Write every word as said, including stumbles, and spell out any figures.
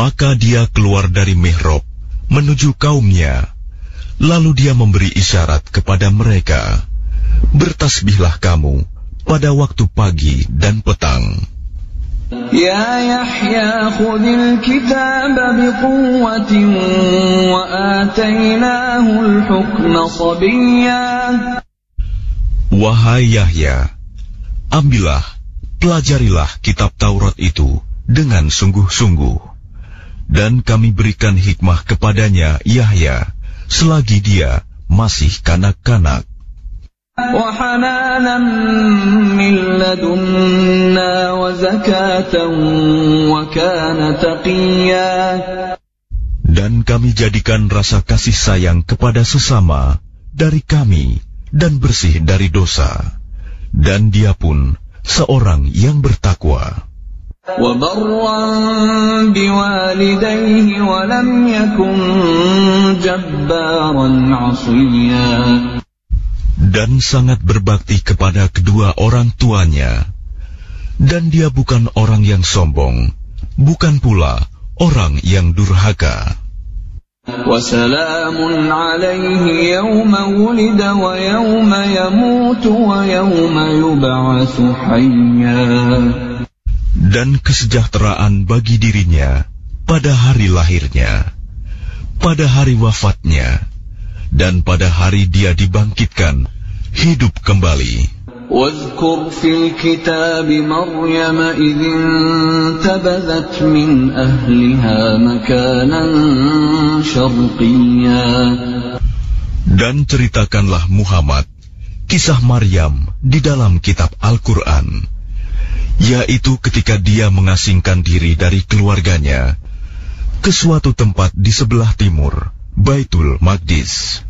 Maka dia keluar dari mihrab menuju kaumnya, lalu dia memberi isyarat kepada mereka, bertasbihlah kamu pada waktu pagi dan petang. Ya Yahya khudhil kitaba biquwwatin wa atainahul hukma sabiyya. Wahai Yahya, ambillah, pelajarilah kitab Taurat itu dengan sungguh-sungguh, dan kami berikan hikmah kepadanya Yahya selagi dia masih kanak-kanak. وَحَنَانًا مِّن لَّدُنَّا وَزَكَاةً وَكَانَ تَقِيًّا. Dan kami jadikan rasa kasih sayang kepada sesama dari kami dan bersih dari dosa, dan dia pun seorang yang bertakwa. وَبَرًّا بِوَالِدَيْهِ وَلَمْ يَكُن جَبَّارًا عَصِيًّا. Dan sangat berbakti kepada kedua orang tuanya, dan dia bukan orang yang sombong, bukan pula orang yang durhaka. وَسَلَامٌ عَلَيْهِ يَوْمَ وُلِدَ وَيَوْمَ يَمُوتُ وَيَوْمَ يُبْعَثُ حَيًّا. Dan kesejahteraan bagi dirinya pada hari lahirnya, pada hari wafatnya, dan pada hari dia dibangkitkan hidup kembali. واذكر في الكتاب مريم إذ انتبذت من أهلها مكانا شرقيا. Dan ceritakanlah Muhammad kisah Maryam di dalam kitab Al-Quran, yaitu ketika dia mengasingkan diri dari keluarganya ke suatu tempat di sebelah timur Baitul Maqdis.